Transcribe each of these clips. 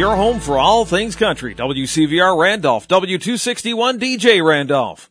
your home for all things country. WCVR Randolph, W261 DJ Randolph.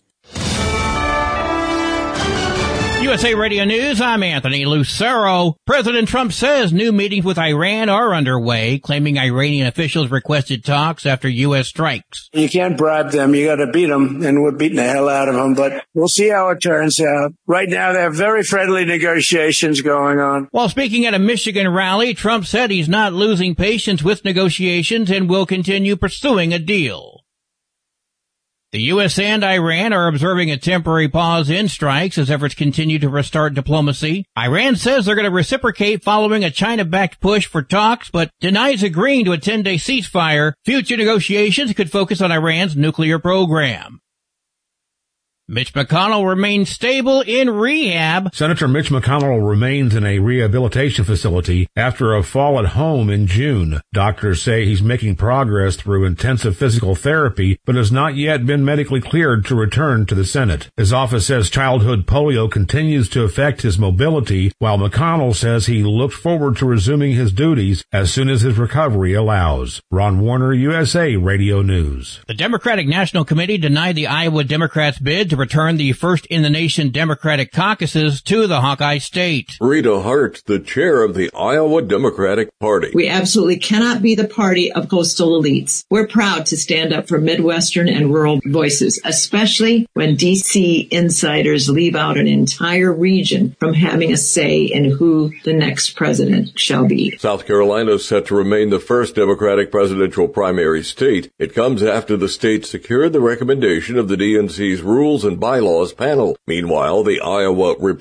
USA Radio News, I'm Anthony Lucero. President Trump says new meetings with Iran are underway, claiming Iranian officials requested talks after U.S. strikes. You can't bribe them. You got to beat them, and we're beating the hell out of them. But we'll see how it turns out. Right now, there are very friendly negotiations going on. While speaking at a Michigan rally, Trump said he's not losing patience with negotiations and will continue pursuing a deal. The U.S. and Iran are observing a temporary pause in strikes as efforts continue to restart diplomacy. Iran says they're going to reciprocate following a China-backed push for talks, but denies agreeing to a 10-day ceasefire. Future negotiations could focus on Iran's nuclear program. Mitch McConnell remains stable in rehab. Senator Mitch McConnell remains in a rehabilitation facility after a fall at home in June. Doctors say he's making progress through intensive physical therapy, but has not yet been medically cleared to return to the Senate. His office says childhood polio continues to affect his mobility, while McConnell says he looked forward to resuming his duties as soon as his recovery allows. Ron Warner, USA Radio News. The Democratic National Committee denied the Iowa Democrats' bid to return the first-in-the-nation Democratic caucuses to the Hawkeye State. Rita Hart, the chair of the Iowa Democratic Party. We absolutely cannot be the party of coastal elites. We're proud to stand up for Midwestern and rural voices, especially when D.C. insiders leave out an entire region from having a say in who the next president shall be. South Carolina is set to remain the first Democratic presidential primary state. It comes after the state secured the recommendation of the DNC's Rules and Bylaws panel. Meanwhile, the Iowa